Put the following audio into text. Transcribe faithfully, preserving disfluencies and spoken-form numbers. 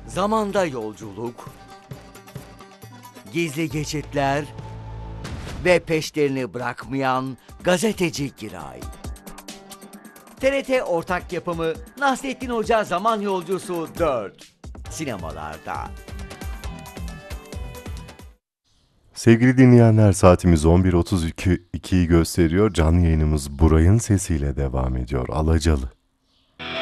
Zamanda yolculuk, gizli geçitler ve peşlerini bırakmayan gazeteci Giray. T R T ortak yapımı Nasrettin Hoca Zaman Yolcusu dört sinemalarda. Sevgili dinleyenler, saatimiz on bir otuz ikiyi gösteriyor. Canlı yayınımız Buray'ın sesiyle devam ediyor. Alacalı.